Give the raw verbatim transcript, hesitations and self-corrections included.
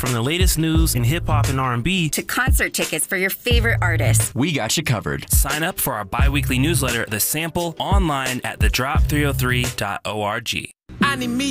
From the latest news in hip-hop and R and B to concert tickets for your favorite artists, we got you covered. Sign up for our bi-weekly newsletter, The Sample, online at the drop three oh three dot org. I need me